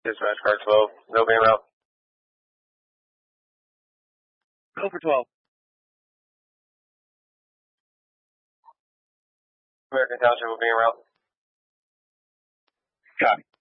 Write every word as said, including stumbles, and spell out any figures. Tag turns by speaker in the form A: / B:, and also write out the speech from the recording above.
A: Dispatch car twelve, no being route.
B: Go for twelve.
A: American Township will be en route.
B: Copy.